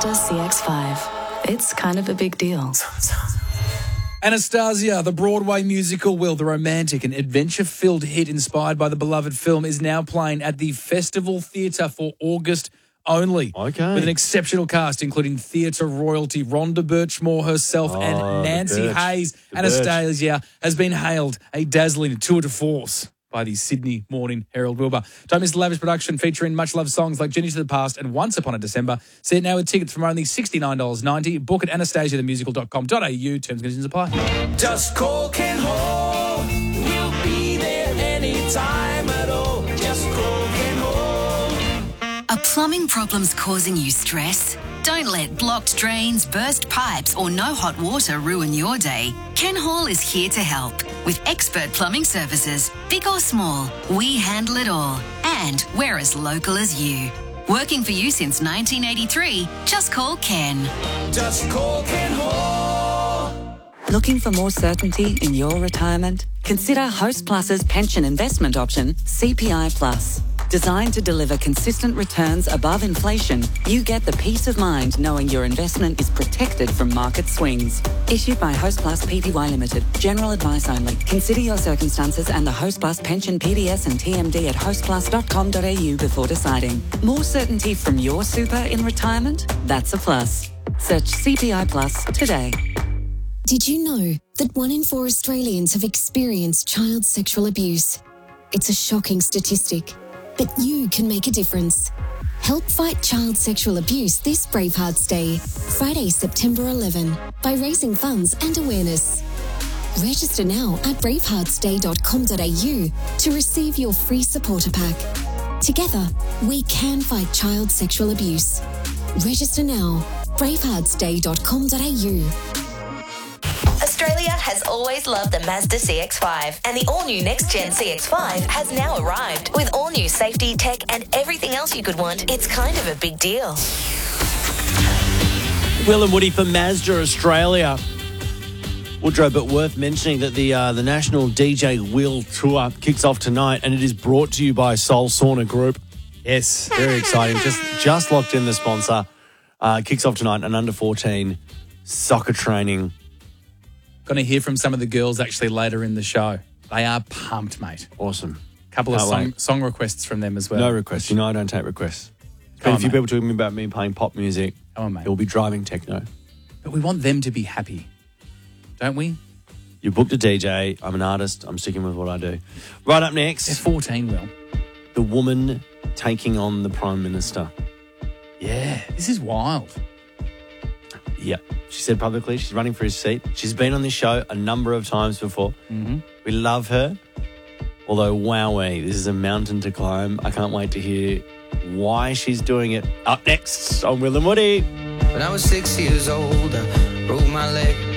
CX-5. It's kind of a big deal. Anastasia, the Broadway musical Will, the romantic and adventure-filled hit inspired by the beloved film, is now playing at the Festival Theatre for August only. Okay. With an exceptional cast, including theatre royalty Rhonda Birchmore herself and Nancy Hayes. Anastasia has been hailed a dazzling tour de force by the Sydney Morning Herald Wilbur. Don't miss the lavish production featuring much-loved songs like Journey to the Past and Once Upon a December. See it now with tickets from only $69.90. Book at anastasiathemusical.com.au. Terms and conditions apply. Just call Ken Hall. We'll be there anytime at all. Just call Ken Hall. Are plumbing problems causing you stress? Don't let blocked drains, burst pipes or no hot water ruin your day. Ken Hall is here to help. With expert plumbing services, big or small, we handle it all. And we're as local as you. Working for you since 1983, just call Ken. Just call Ken Hall. Looking for more certainty in your retirement? Consider Host Plus's pension investment option, CPI Plus. Designed to deliver consistent returns above inflation, you get the peace of mind knowing your investment is protected from market swings. Issued by Host Plus Pty Limited. General advice only. Consider your circumstances and the Host Plus pension PDS and TMD at hostplus.com.au before deciding. More certainty from your super in retirement? That's a plus. Search CPI Plus today. Did you know that 1 in 4 Australians have experienced child sexual abuse? It's a shocking statistic. But you can make a difference. Help fight child sexual abuse this Bravehearts Day, Friday, September 11, by raising funds and awareness. Register now at braveheartsday.com.au to receive your free supporter pack. Together, we can fight child sexual abuse. Register now, braveheartsday.com.au. Australia has always loved the Mazda CX-5, and the all-new next-gen CX-5 has now arrived. With all-new safety, tech, and everything else you could want, it's kind of a big deal. Will and Woody for Mazda Australia. Woodrow, but worth mentioning that the National DJ Will Tour kicks off tonight, and it is brought to you by Soul Sauna Group. Yes, very exciting. Just locked in the sponsor. Kicks off tonight, an under-14 soccer training. Going to hear from some of the girls actually later in the show. They are pumped, mate. Awesome. Couple of song requests from them as well. No requests. You know I don't take requests. A few people talking about me playing pop music. Come on, mate. It will be driving techno. But we want them to be happy, don't we? You booked a DJ. I'm an artist. I'm sticking with what I do. Right up next. They're 14, Will. The woman taking on the Prime Minister. Yeah, this is wild. Yep. She said publicly she's running for his seat. She's been on this show a number of times before. Mm-hmm. We love her. Although, wowee, this is a mountain to climb. I can't wait to hear why she's doing it. Up next on Will and Woody. When I was 6 years old, I broke my leg.